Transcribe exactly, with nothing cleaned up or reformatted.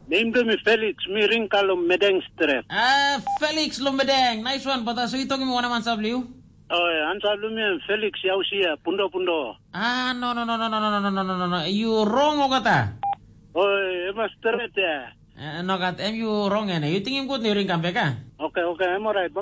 Name to me Felix, me ring kalom Medeng Street. Ah, Felix Lumbedeng. Nice one, pata. So itong mo naman sa Bliu? Oh, answer me Felix Yausia, Pundo Pundo. Ah, no, no, no, no, no, no, no, no, no, no, no. You wrong o kata? Oh, Emma Street, yeah. Uh, no, kat, am you wrong, eh? You think him good ni ring kampe ka? Okay, okay, I'm alright.